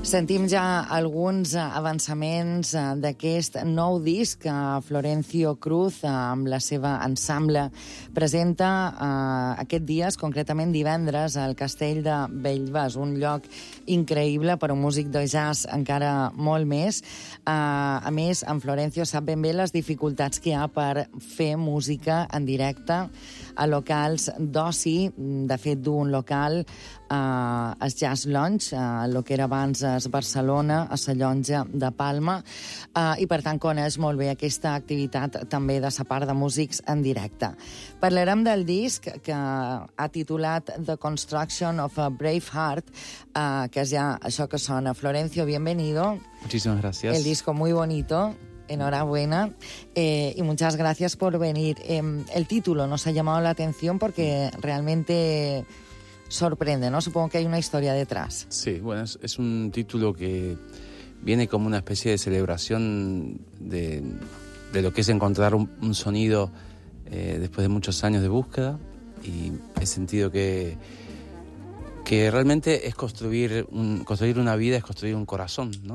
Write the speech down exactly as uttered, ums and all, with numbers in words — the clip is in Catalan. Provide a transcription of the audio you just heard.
Sentim ja alguns avançaments d'aquest nou disc que Florencio Cruz, amb la seva ensemble, presenta eh, aquest dies, concretament divendres, al Castell de Bellvas, un lloc increïble per a un músic de jazz encara molt més. Eh, a més, en Florencio sap ben bé les dificultats que hi ha per fer música en directe a locals d'oci. De fet, d'un local Uh, el Jazz Lounge, uh, el que era abans a Barcelona, a la Llonja de Palma, uh, i per tant coneix molt bé aquesta activitat també de la part de músics en directe. Parlarem del disc que ha titulat The Construction of a Brave Heart, uh, que és ja això que sona. Florencio, bienvenido. Muchísimas gracias. El disco muy bonito. Enhorabuena eh, y muchas gracias por venir. Eh, el título nos ha llamado la atención porque realmente sorprende, ¿no? Supongo que hay una historia detrás. Sí, bueno, es, es un título que viene como una especie de celebración de, de lo que es encontrar un, un sonido eh, después de muchos años de búsqueda, y he sentido que, que realmente es construir, un, construir una vida, es construir un corazón, ¿no?